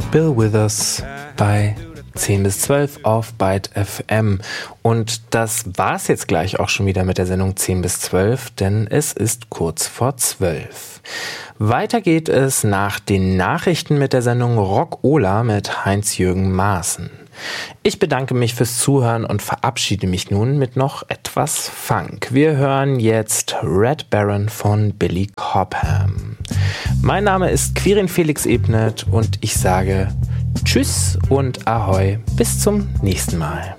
Bill Withers bei 10 bis 12 auf Byte FM. Und das war's jetzt gleich auch schon wieder mit der Sendung 10 bis 12, denn es ist kurz vor 12. Weiter geht es nach den Nachrichten mit der Sendung Rock-Ola mit Heinz-Jürgen Maaßen. Ich bedanke mich fürs Zuhören und verabschiede mich nun mit noch etwas Funk. Wir hören jetzt Red Baron von Billy Cobham. Mein Name ist Quirin Felix Ebnet und ich sage Tschüss und Ahoi, bis zum nächsten Mal.